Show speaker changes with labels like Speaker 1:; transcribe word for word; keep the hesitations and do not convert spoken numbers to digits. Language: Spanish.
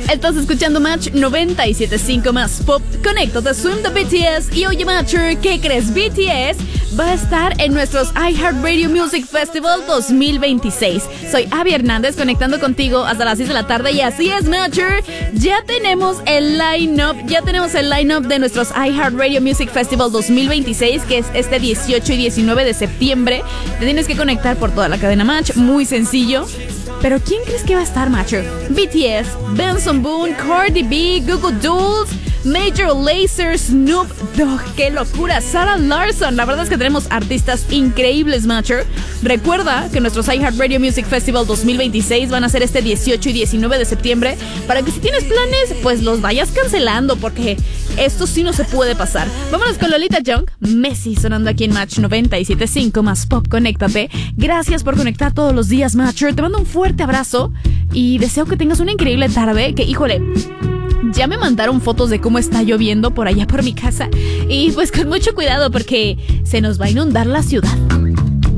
Speaker 1: Estás escuchando Match noventa y siete punto cinco más Pop. Conéctate, Swim de B T S. Y oye, Matcher, ¿qué crees? B T S va a estar en nuestros iHeartRadio Music Festival dos mil veintiséis. Soy Abby Hernández, conectando contigo hasta las seis de la tarde. Y así es, Matcher, ya tenemos el line-up, ya tenemos el line-up de nuestros iHeartRadio Music Festival dos mil veintiséis, que es este dieciocho y diecinueve de septiembre. Te tienes que conectar por toda la cadena Match, muy sencillo. Pero ¿quién crees que va a estar, Matcher? B T S, Benson Boone, Cardi B, Google Dolls, Major Lazer, Snoop Dogg, ¡qué locura! Sarah Larson. La verdad es que tenemos artistas increíbles, Matcher. Recuerda que nuestros iHeartRadio Music Festival dos mil veintiséis van a ser este dieciocho y diecinueve de septiembre, para que si tienes planes, pues los vayas cancelando, porque esto sí no se puede pasar. Vámonos con Lolita Young, Messi, sonando aquí en Match noventa y siete punto cinco más Pop. Conéctate. Gracias por conectar todos los días, Matcher. Te mando un fuerte abrazo y deseo que tengas una increíble tarde. Que, híjole, ya me mandaron fotos de cómo está lloviendo por allá por mi casa. Y pues con mucho cuidado, porque se nos va a inundar la ciudad.